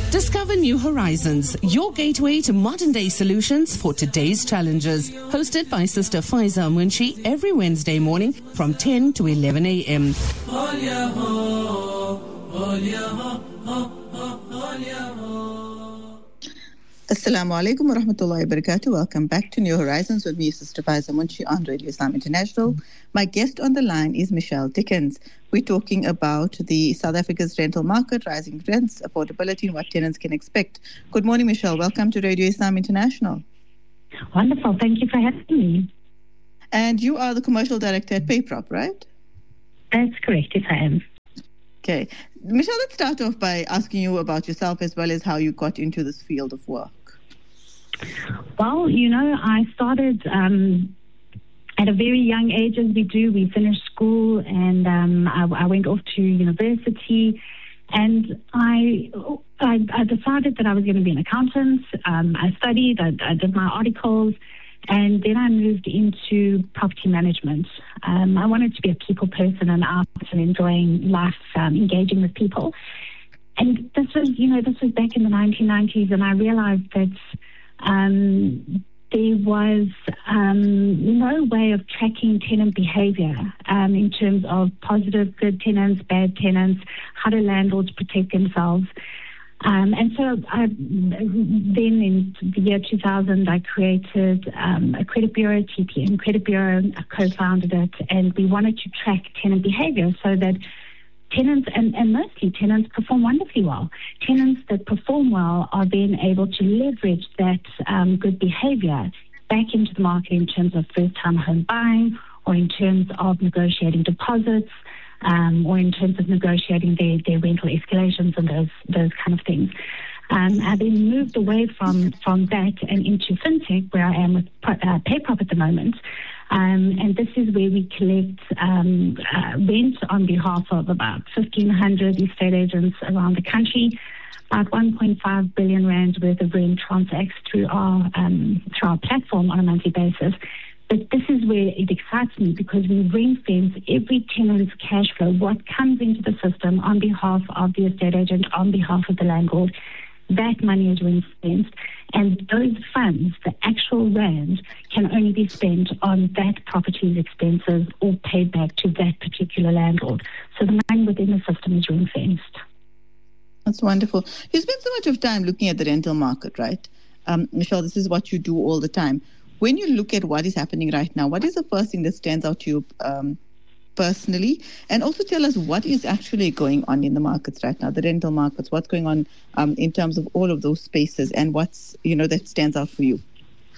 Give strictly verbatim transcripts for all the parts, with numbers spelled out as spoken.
Discover New Horizons, your gateway to modern-day solutions for today's challenges. Hosted by Sister Faiza Munshi every Wednesday morning from ten to eleven a.m. Assalamu alaikum wa rahmatullahi wa barakatuh. Welcome back to New Horizons with me, Sister Faiza Munshi on Radio Islam International. My guest on the line is Michelle Dickens. We're talking about the South Africa's rental market, rising rents, affordability, and what tenants can expect. Good morning, Michelle. Welcome to Radio Islam International. Wonderful. Thank you for having me. And you are the commercial director at PayProp, right? That's correct, yes, I am. Okay. Michelle, let's start off by asking you about yourself as well as how you got into this field of work. Well, you know, I started um, at a very young age, as we do. We finished school and um, I, I went off to university, and I, I, I decided that I was going to be an accountant. Um, I studied, I, I did my articles, and then I moved into property management. Um, I wanted to be a people person and out and enjoying life, um, engaging with people. And this was, you know, this was back in the nineteen nineties, and I realized that Um, there was um, no way of tracking tenant behavior um, in terms of positive, good tenants, bad tenants, how do landlords protect themselves. Um, and so I, then in the year two thousand, I created um, a credit bureau, T P M Credit Bureau. I co-founded it, and we wanted to track tenant behavior so that tenants, and, and mostly tenants, perform wonderfully well. Tenants that perform well are then able to leverage that um, good behavior back into the market in terms of first-time home buying, or in terms of negotiating deposits, um, or in terms of negotiating their, their rental escalations and those those kind of things. Um, I then moved away from, from that and into fintech, where I am with uh, PayProp at the moment. Um, and this is where we collect um, uh, rent on behalf of about fifteen hundred estate agents around the country. About one point five billion rand worth of rent transacts through our um, through our platform on a monthly basis. But this is where it excites me, because we ring fence every tenant's cash flow, what comes into the system on behalf of the estate agent, on behalf of the landlord. That money is ring fenced, and those funds, the actual rand, can only be spent on that property's expenses or paid back to that particular landlord. So the money within the system is ring fenced. That's wonderful. You spend so much of time looking at the rental market, right? Um, Michelle, this is what you do all the time. When you look at what is happening right now, what is the first thing that stands out to you um, personally? And also tell us what is actually going on in the markets right now, the rental markets, what's going on um, in terms of all of those spaces, and what's, you know, that stands out for you.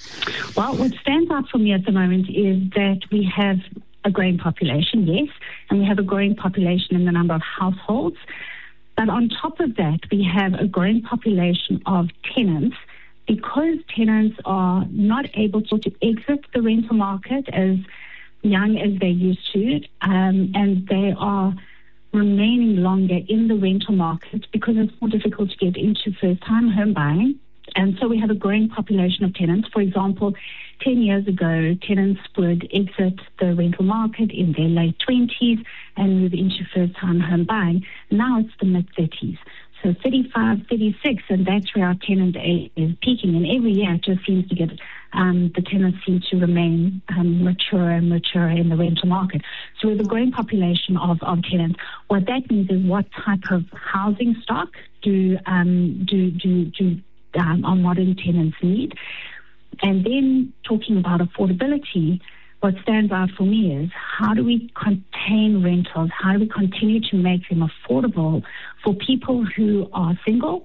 Well, what stands out for me at the moment is that we have a growing population, yes, and we have a growing population in the number of households. But on top of that, we have a growing population of tenants, because tenants are not able to exit the rental market as young as they used to, um, and they are remaining longer in the rental market because it's more difficult to get into first-time home buying. And so we have a growing population of tenants. For example, ten years ago, tenants would exit the rental market in their late twenties and move into first-time home buying. Now it's the mid-thirties. So thirty-five, thirty-six, and that's where our tenant age is peaking. And every year it just seems to get, um, the tenants seem to remain um, mature and mature in the rental market. So we have a growing population of, of tenants. What that means is, what type of housing stock do um, do do do um, our modern tenants need? And then talking about affordability, what stands out for me is, how do we contain rentals? How do we continue to make them affordable for people who are single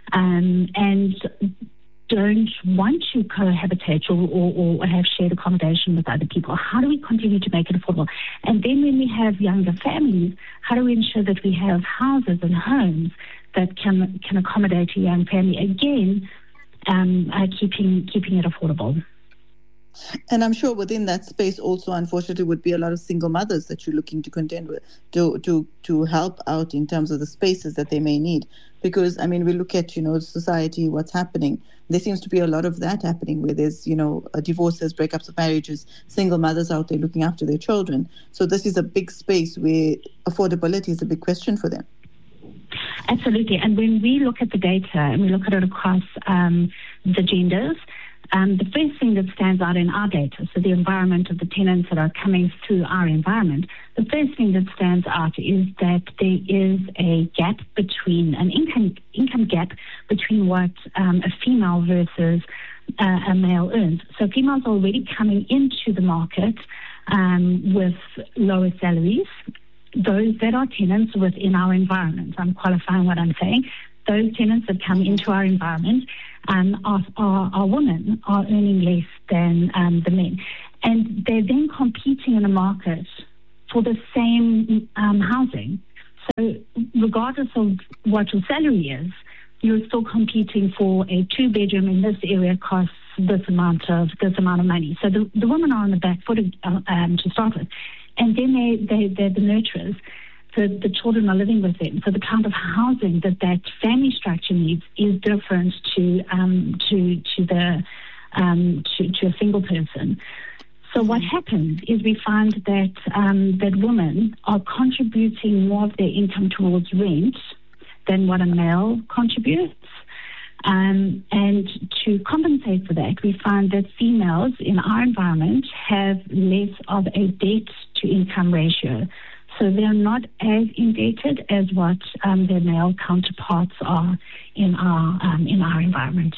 um, and don't want to cohabitate or, or, or have shared accommodation with other people? How do we continue to make it affordable? And then when we have younger families, how do we ensure that we have houses and homes that can can accommodate a young family? Again, um, uh, keeping keeping it affordable. And I'm sure within that space also, unfortunately, would be a lot of single mothers that you're looking to contend with, to to to help out in terms of the spaces that they may need. Because, I mean, we look at, you know, society, what's happening. There seems to be a lot of that happening, where there's, you know, divorces, breakups of marriages, single mothers out there looking after their children. So this is a big space where affordability is a big question for them. Absolutely. And when we look at the data and we look at it across um, the genders, um, the first thing that stands out in our data, so the environment of the tenants that are coming through our environment, the first thing that stands out is that there is a gap between, an income income gap between what um, a female versus uh, a male earns. So females are already coming into the market um, with lower salaries. Those that are tenants within our environment, I'm qualifying what I'm saying, those tenants that come into our environment um, are, are, are women, are earning less than um, the men. And they're then competing in the market for the same um, housing. So regardless of what your salary is, you're still competing for a two-bedroom in this area costs this amount of this amount of money. So the, the women are on the back foot uh, um, to start with. And then they, they, they're the nurturers. The, the children are living with them. So the kind of housing that that family structure needs is different to um, to to the um, to, to a single person. So what happens is we find that um, that women are contributing more of their income towards rent than what a male contributes. Um, and to compensate for that, we find that females in our environment have less of a debt-to-income ratio. So they're not as indebted as what um, their male counterparts are in our um, in our environment.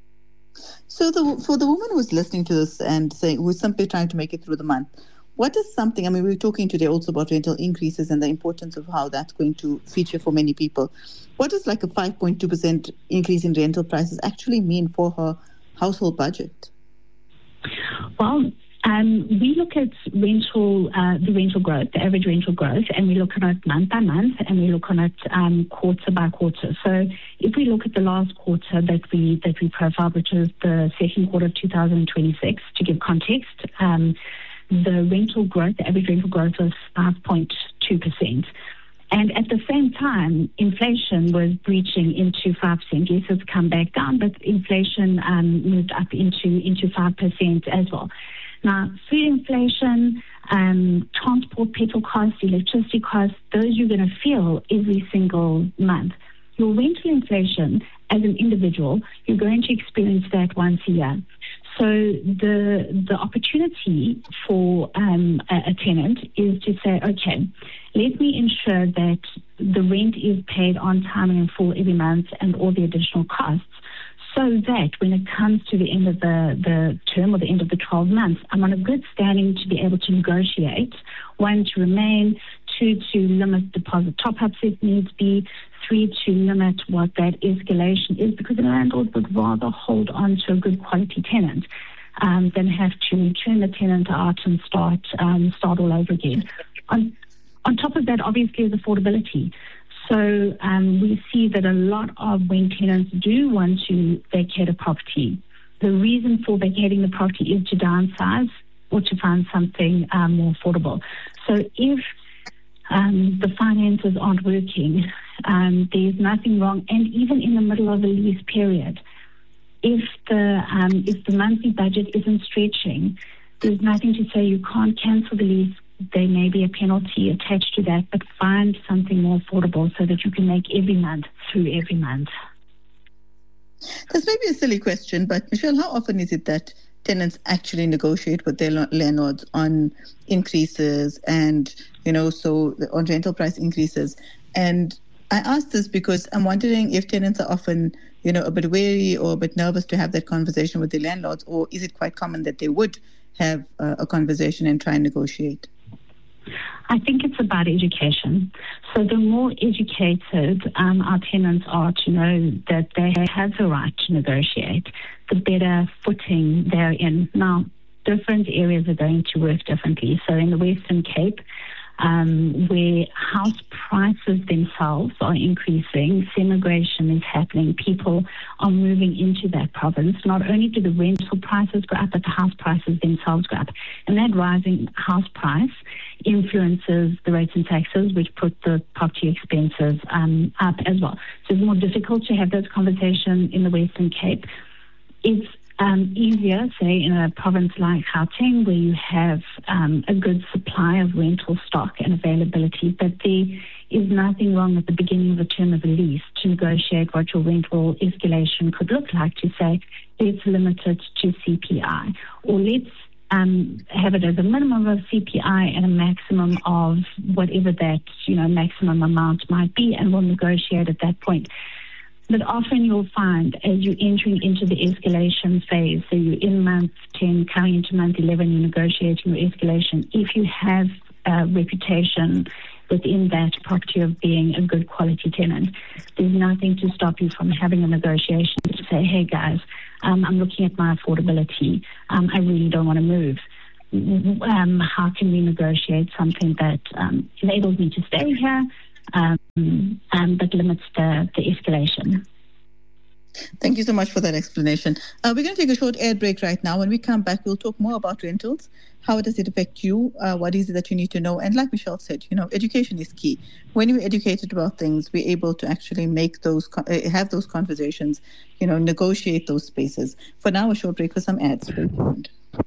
So the, for the woman who's listening to this and saying, who's simply trying to make it through the month, what is something, I mean, we were talking today also about rental increases and the importance of how that's going to feature for many people. What does like a five point two percent increase in rental prices actually mean for her household budget? Well, um, we look at rental, uh, the rental growth, the average rental growth, and we look at it month by month, and we look on it um, quarter by quarter. So if we look at the last quarter that we that we profiled, which is the second quarter of two thousand twenty-six, to give context, um, the rental growth, the average rental growth was five point two percent. And at the same time, inflation was breaching into five percent. Yes, it's come back down, but inflation um, moved up into, into five percent as well. Now, food inflation, um, transport, petrol costs, electricity costs, those you're going to feel every single month. Your rental inflation, as an individual, you're going to experience that once a year. So the the opportunity for um, a, a tenant is to say, okay, let me ensure that the rent is paid on time and in full every month and all the additional costs, so that when it comes to the end of the, the term or the end of the twelve months, I'm on a good standing to be able to negotiate, one, to remain, two, to limit deposit top-ups if needs be, three, to limit what that escalation is, because the landlord would rather hold on to a good quality tenant um, than have to turn the tenant out and start um, start all over again. On, on top of that, obviously, is affordability. So um, we see that a lot of when tenants do want to vacate a property, the reason for vacating the property is to downsize or to find something um, more affordable. So if um, the finances aren't working, um, there's nothing wrong. And even in the middle of a lease period, if the um, if the monthly budget isn't stretching, there's nothing to say you can't cancel the lease. There may be a penalty attached to that, but find something more affordable so that you can make every month through every month. This may be a silly question, but Michelle, how often is it that tenants actually negotiate with their landlords on increases and, you know, so on rental price increases? And I ask this because I'm wondering if tenants are often, you know, a bit wary or a bit nervous to have that conversation with their landlords, or is it quite common that they would have uh, a conversation and try and negotiate? I think it's about education. So the more educated um, our tenants are to know that they have the right to negotiate, the better footing they're in. Now, different areas are going to work differently. So in the Western Cape, um, where house prices themselves are increasing, semigration is happening, people are moving into that province. Not only do the rental prices go up, but the house prices themselves go up. And that rising house price influences the rates and taxes, which put the property expenses um, up as well. So it's more difficult to have those conversations in the Western Cape. It's um, easier, say, in a province like Gauteng, where you have um, a good supply of rental stock and availability, but there is nothing wrong at the beginning of the term of the lease to negotiate what your rental escalation could look like, to say, let's limit it to C P I, or let's um, have it as a minimum of C P I and a maximum of whatever that, you know, maximum amount might be, and we'll negotiate at that point. But often you'll find, as you're entering into the escalation phase, so you're in month ten, coming into month eleven, you're negotiating your escalation. If you have a reputation within that property of being a good quality tenant, there's nothing to stop you from having a negotiation to say, hey guys, um, I'm looking at my affordability. Um, I really don't want to move. Um, how can we negotiate something that um, enables me to stay here, um, um, but limits the, the escalation? Thank you so much for that explanation. Uh, we're going to take a short ad break right now. When we come back, we'll talk more about rentals. How does it affect you? Uh, what is it that you need to know? And like Michelle said, you know, education is key. When you're educated about things, we're able to actually make those, uh, have those conversations, you know, negotiate those spaces. For now, a short break for some ads. Stay tuned.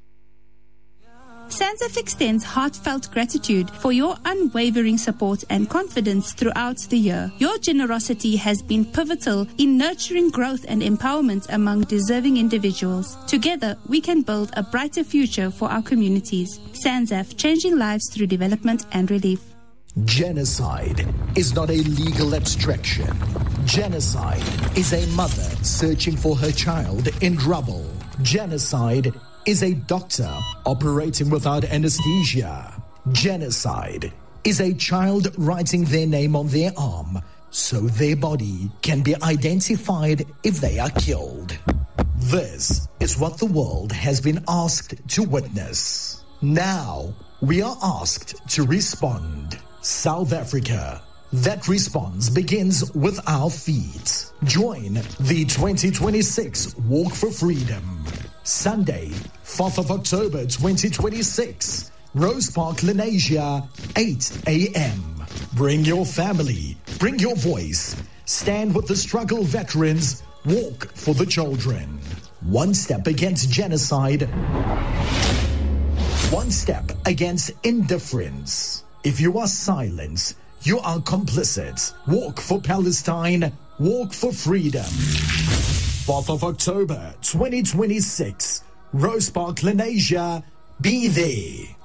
SANZAF extends heartfelt gratitude for your unwavering support and confidence throughout the year. Your generosity has been pivotal in nurturing growth and empowerment among deserving individuals. Together, we can build a brighter future for our communities. SANZAF, changing lives through development and relief. Genocide is not a legal abstraction. Genocide is a mother searching for her child in rubble. Genocide is a doctor operating without anesthesia. Genocide is a child writing their name on their arm so their body can be identified if they are killed. This is what the world has been asked to witness. Now we are asked to respond. South Africa. That response begins with our feet. Join the twenty twenty-six Walk for Freedom. Sunday, fourth of October twenty twenty-six, Rose Park, Lenasia, eight a.m. Bring your family, bring your voice, stand with the struggle veterans, walk for the children. One step against genocide, one step against indifference. If you are silent, you are complicit. Walk for Palestine, walk for freedom. fourth of October twenty twenty-six, Rose Park, Lenasia, be there.